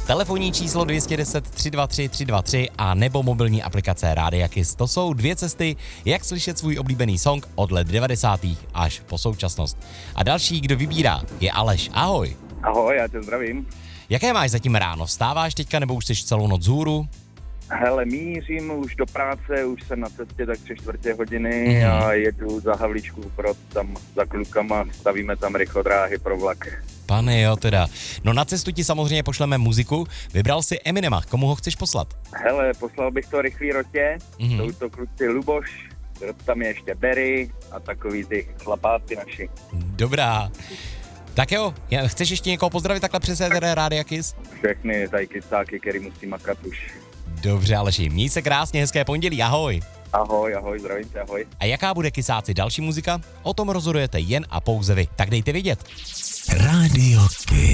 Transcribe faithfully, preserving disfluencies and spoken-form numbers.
telefonní číslo dvě deset tři dva tři tři dva tři a nebo mobilní aplikace Rádia Kiss. To jsou dvě cesty, jak slyšet svůj oblíbený song od let devadesátých až po současnost. A další, kdo vybírá, je Aleš. Ahoj. Ahoj, já tě zdravím. Jaké máš zatím ráno? Vstáváš teďka nebo už jsi celou noc vzhůru? Hele, mířím už do práce, už jsem na cestě tak tři čtvrtě hodiny Mhm. a jedu za Havlíčkův Brod, tam za klukama, stavíme tam rychlodráhy pro vlak. Pane jo teda. No na cestu ti samozřejmě pošleme muziku. Vybral si Eminema. Komu ho chceš poslat? Hele, poslal bych to rychlý rotě, Mhm. jsou to kluci Luboš, tam je ještě Berry a takový ty chlapáci naši. Dobrá. Tak jo, já- chceš ještě někoho pozdravit takhle přes éter Rádia Kiss? Všechny tady kysáky, který musí makat už. Dobře, Aleši, měj se krásně, hezké pondělí, ahoj. Ahoj, ahoj, zdravím tě, ahoj. A jaká bude, kysáci, další muzika? O tom rozhodujete jen a pouze vy. Tak dejte vědět. Radio Kiss.